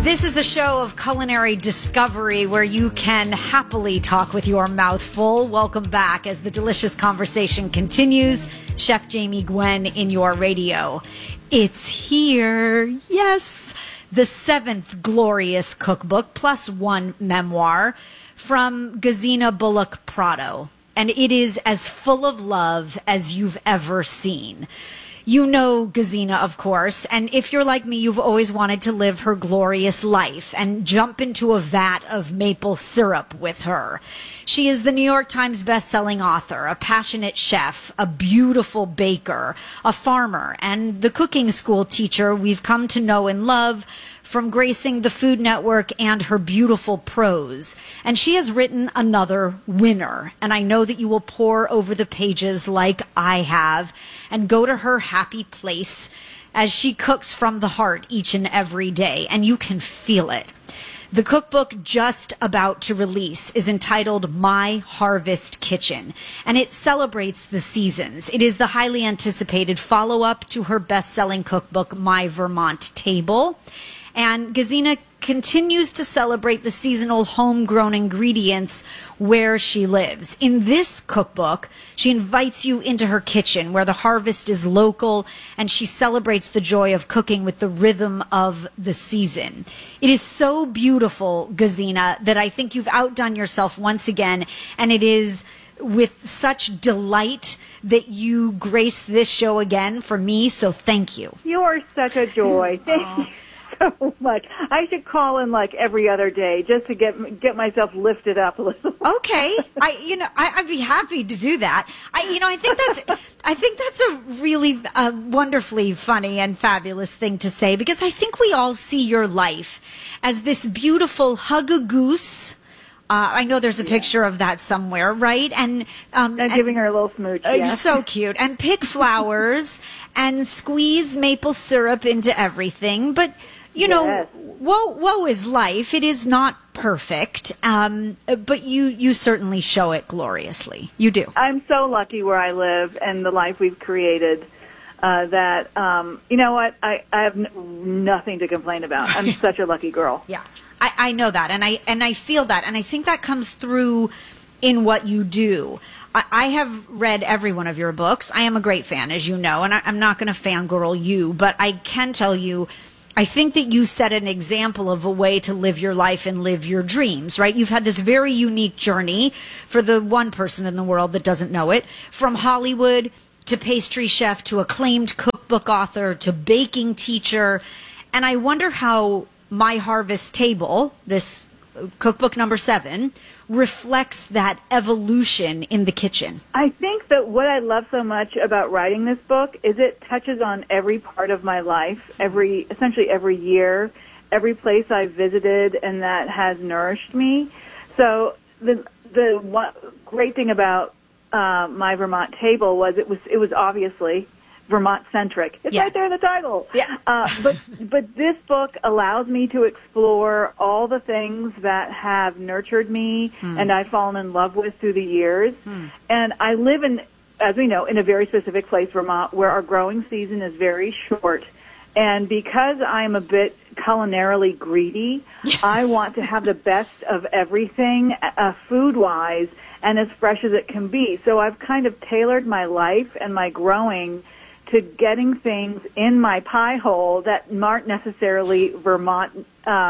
This is a show of culinary discovery where you can happily talk with your mouth full. Welcome back as the delicious conversation continues. Chef Jamie Gwen in your radio. It's here. Yes. The 7th glorious cookbook plus one memoir from Gesina Bullock Prado. And it is as full of love as you've ever seen. You know Gesina, of course, and if you're like me, you've always wanted to live her glorious life and jump into a vat of maple syrup with her. She is the New York Times best-selling author, a passionate chef, a beautiful baker, a farmer, and the cooking school teacher we've come to know and love from gracing the Food Network and her beautiful prose. And she has written another winner. And I know that you will pore over the pages like I have and go to her happy place as she cooks from the heart each and every day. And you can feel it. The cookbook just about to release is entitled My Harvest Kitchen, and it celebrates the seasons. It is the highly anticipated follow-up to her best-selling cookbook, My Vermont Table. And Gesina continues to celebrate the seasonal homegrown ingredients where she lives. In this cookbook, she invites you into her kitchen where the harvest is local and she celebrates the joy of cooking with the rhythm of the season. It is so beautiful, Gesina, that I think you've outdone yourself once again, and it is with such delight that you grace this show again for me, so thank you. You are such a joy. Thank you so much. I should call in like every other day just to get myself lifted up a little. Okay, I'd be happy to do that. I think that's a really wonderfully funny and fabulous thing to say, because I think we all see your life as this beautiful hug-a-goose. I know there's a picture of that somewhere, right? And giving her a little smooch. Yeah. So cute. And pick flowers and squeeze maple syrup into everything. But you know, woe is life. It is not perfect, but you certainly show it gloriously. You do. I'm so lucky where I live and the life we've created that, you know what, I have nothing to complain about. I'm such a lucky girl. Yeah, I know that, and I feel that, and I think that comes through in what you do. I have read every one of your books. I am a great fan, as you know, and I'm not going to fangirl you, but I can tell you, I think that you set an example of a way to live your life and live your dreams, right? You've had this very unique journey for the one person in the world that doesn't know it, from Hollywood to pastry chef to acclaimed cookbook author to baking teacher. And I wonder how My Harvest Table, this cookbook number 7, reflects that evolution in the kitchen. I think that what I love so much about writing this book is it touches on every part of my life, essentially every year, every place I've visited and that has nourished me. So the one great thing about My Vermont Table was it was obviously Vermont-centric. It's right there in the title. Yeah. But this book allows me to explore all the things that have nurtured me and I've fallen in love with through the years. And I live in, as we know, in a very specific place, Vermont, where our growing season is very short. And because I'm a bit culinarily greedy, I want to have the best of everything food-wise and as fresh as it can be. So I've kind of tailored my life and my growing to getting things in my pie hole that aren't necessarily Vermont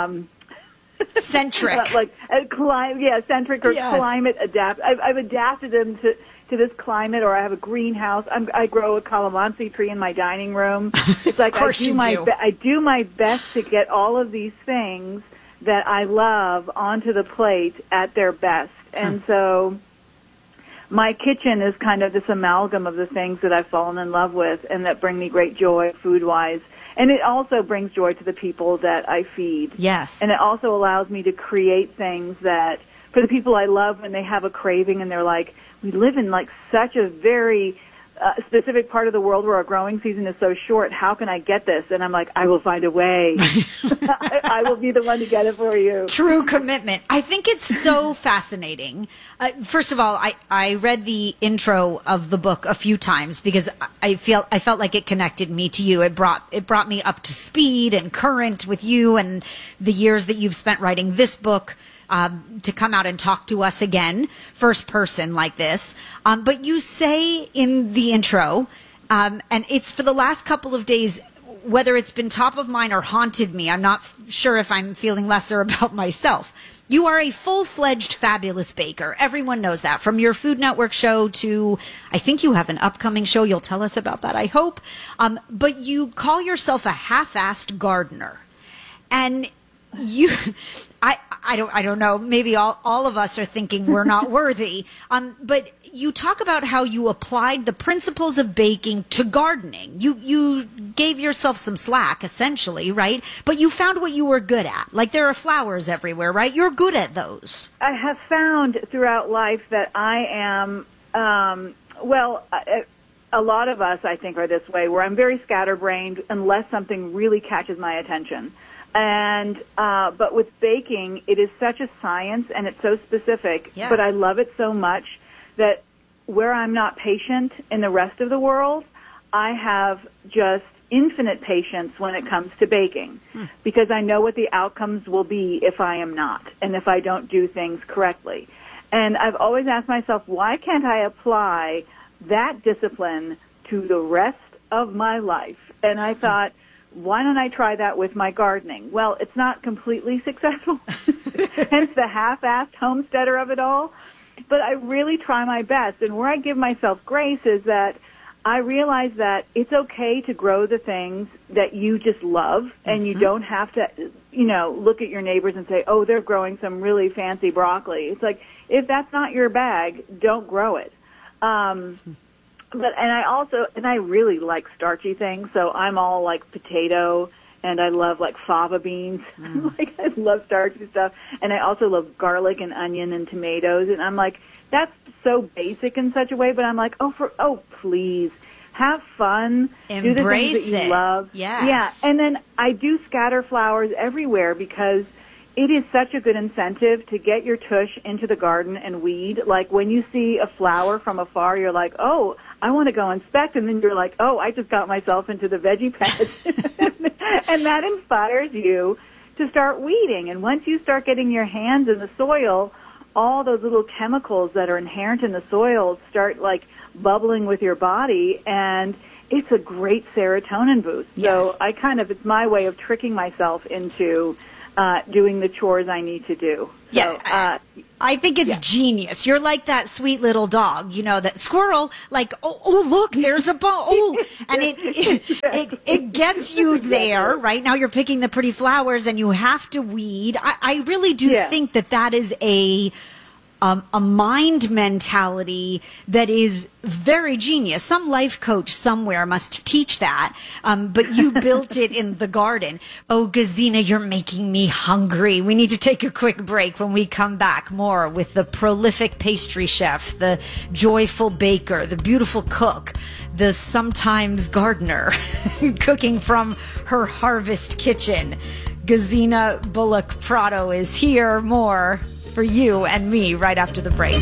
centric, centric or climate adapt. I've adapted them to this climate, or I have a greenhouse. I grow a calamansi tree in my dining room. It's like I do my best to get all of these things that I love onto the plate at their best, and so my kitchen is kind of this amalgam of the things that I've fallen in love with and that bring me great joy food-wise. And it also brings joy to the people that I feed. Yes. And it also allows me to create things that, for the people I love, when they have a craving and they're like, we live in like such a very specific part of the world where our growing season is so short. How can I get this? And I'm like, I will find a way. I will be the one to get it for you. True commitment. I think it's so fascinating. First of all, I read the intro of the book a few times because I felt like it connected me to you. It brought me up to speed and current with you and the years that you've spent writing this book. To come out and talk to us again, first person like this. But you say in the intro, and it's for the last couple of days, whether it's been top of mind or haunted me, I'm not sure if I'm feeling lesser about myself. You are a full-fledged fabulous baker. Everyone knows that. From your Food Network show to, I think you have an upcoming show. You'll tell us about that, I hope. But you call yourself a half-assed gardener. And I don't know. Maybe all of us are thinking we're not worthy. But you talk about how you applied the principles of baking to gardening. You gave yourself some slack, essentially, right? But you found what you were good at. Like there are flowers everywhere, right? You're good at those. I have found throughout life that I am, a lot of us, I think, are this way, where I'm very scatterbrained unless something really catches my attention. And but with baking, it is such a science, and it's so specific. Yes. But I love it so much that where I'm not patient in the rest of the world, I have just infinite patience when it comes to baking, because I know what the outcomes will be if I am not, and if I don't do things correctly. And I've always asked myself, why can't I apply that discipline to the rest of my life? And I thought, why don't I try that with my gardening? Well, it's not completely successful, hence the half-assed homesteader of it all. But I really try my best. And where I give myself grace is that I realize that it's okay to grow the things that you just love, and you don't have to, look at your neighbors and say, oh, they're growing some really fancy broccoli. It's like, if that's not your bag, don't grow it. And I really like starchy things, so I'm all like potato, and I love like fava beans. I love starchy stuff, and I also love garlic and onion and tomatoes. And I'm like, that's so basic in such a way, but I'm like, please have fun, do the things that you love. Yes. Yeah, and then I do scatter flowers everywhere because it is such a good incentive to get your tush into the garden and weed. Like when you see a flower from afar, you're like, oh, I want to go inspect. And then you're like, oh, I just got myself into the veggie patch. And that inspires you to start weeding. And once you start getting your hands in the soil, all those little chemicals that are inherent in the soil start like bubbling with your body. And it's a great serotonin boost. Yes. So it's my way of tricking myself into doing the chores I need to do. So, I think it's genius. You're like that sweet little dog, that squirrel, like, oh look, there's a bone. Oh, and it gets you there, right? Now you're picking the pretty flowers and you have to weed. I really do think that is a mind mentality that is very genius. Some life coach somewhere must teach that, but you built it in the garden. Oh, Gesine, you're making me hungry. We need to take a quick break. When we come back, more with the prolific pastry chef, the joyful baker, the beautiful cook, the sometimes gardener, cooking from her harvest kitchen. Gesine Bullock Prado is here. More for you and me right after the break.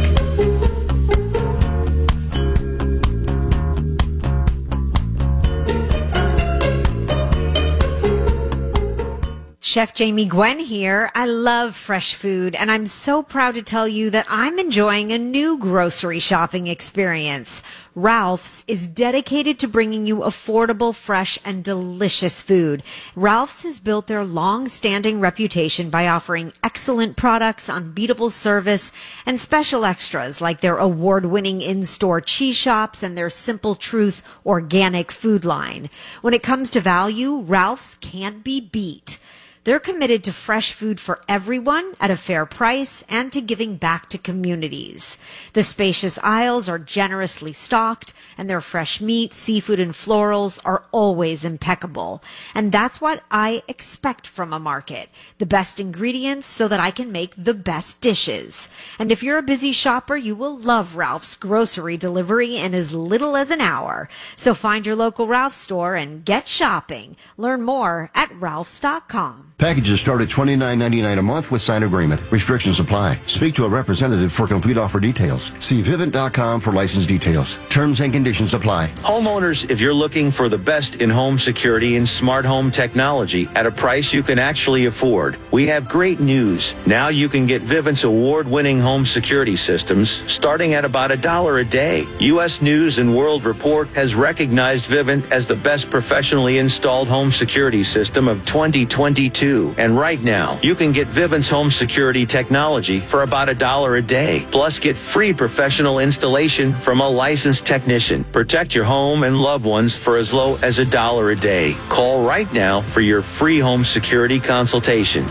Chef Jamie Gwen here. I love fresh food, and I'm so proud to tell you that I'm enjoying a new grocery shopping experience. Ralph's is dedicated to bringing you affordable, fresh, and delicious food. Ralph's has built their long-standing reputation by offering excellent products, unbeatable service, and special extras like their award-winning in-store cheese shops and their Simple Truth organic food line. When it comes to value, Ralph's can't be beat. They're committed to fresh food for everyone at a fair price and to giving back to communities. The spacious aisles are generously stocked, and their fresh meat, seafood, and florals are always impeccable. And that's what I expect from a market. The best ingredients so that I can make the best dishes. And if you're a busy shopper, you will love Ralph's grocery delivery in as little as an hour. So find your local Ralph's store and get shopping. Learn more at ralphs.com. Packages start at $29.99 a month with sign agreement. Restrictions apply. Speak to a representative for complete offer details. See Vivint.com for license details. Terms and conditions apply. Homeowners, if you're looking for the best in home security and smart home technology at a price you can actually afford, we have great news. Now you can get Vivint's award-winning home security systems starting at about $1 a day. U.S. News and World Report has recognized Vivint as the best professionally installed home security system of 2022. And right now, you can get Vivint's home security technology for about $1 a day. Plus, get free professional installation from a licensed technician. Protect your home and loved ones for as low as $1 a day. Call right now for your free home security consultation.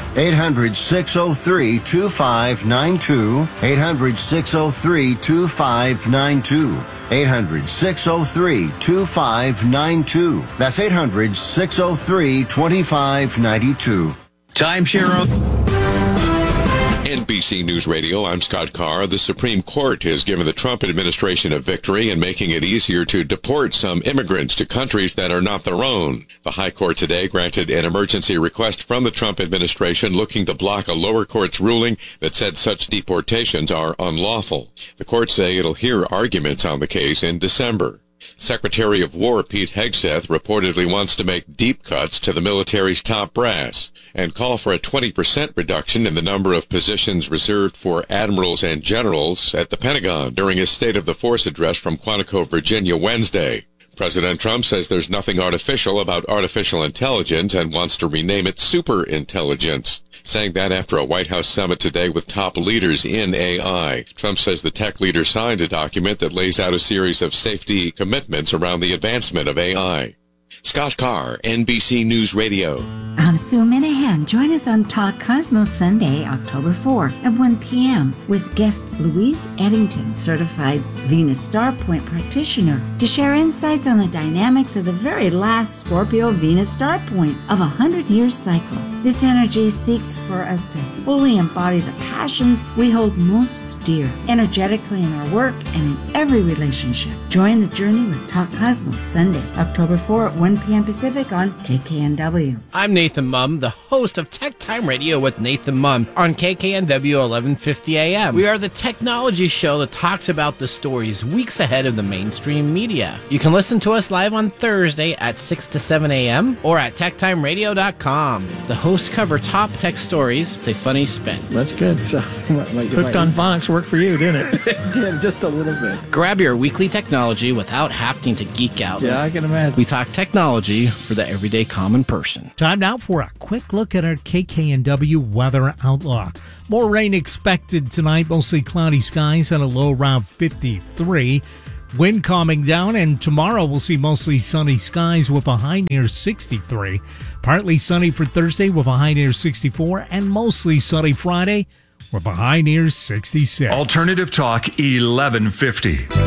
800-603-2592. 800-603-2592. 800-603-2592. That's 800-603-2592. Timeshare. NBC News Radio, I'm Scott Carr. The Supreme Court has given the Trump administration a victory in making it easier to deport some immigrants to countries that are not their own. The High Court today granted an emergency request from the Trump administration looking to block a lower court's ruling that said such deportations are unlawful. The courts say it'll hear arguments on the case in December. Secretary of War Pete Hegseth reportedly wants to make deep cuts to the military's top brass and call for a 20% reduction in the number of positions reserved for admirals and generals at the Pentagon during his State of the Force address from Quantico, Virginia, Wednesday. President Trump says there's nothing artificial about artificial intelligence and wants to rename it superintelligence, saying that after a White House summit today with top leaders in AI. Trump says the tech leader signed a document that lays out a series of safety commitments around the advancement of AI. Scott Carr, NBC News Radio. I'm Sue Minahan. Join us on Talk Cosmos Sunday, October 4 at 1 p.m. with guest Louise Eddington, certified Venus Star Point practitioner, to share insights on the dynamics of the very last Scorpio Venus Star Point of a 100-year cycle. This energy seeks for us to fully embody the passions we hold most dear, energetically in our work and in every relationship. Join the journey with Talk Cosmos Sunday, October 4 at 1 p.m. Pacific on KKNW. I'm Nathan Mumm, the host of Tech Time Radio with Nathan Mumm on KKNW 1150 AM. We are the technology show that talks about the stories weeks ahead of the mainstream media. You can listen to us live on Thursday at 6 to 7 a.m. or at techtimeradio.com. The hosts cover top tech stories with a funny spin. That's good. So, Hooked on Phonics worked for you, didn't it? It did, just a little bit. Grab your weekly technology without having to geek out. Yeah, I can imagine. We talk technology for the everyday common person. Time now for a quick look at our KKNW weather outlook. More rain expected tonight, mostly cloudy skies and a low around 53. Wind calming down, and tomorrow we'll see mostly sunny skies with a high near 63. Partly sunny for Thursday with a high near 64, and mostly sunny Friday with a high near 66. Alternative Talk 1150.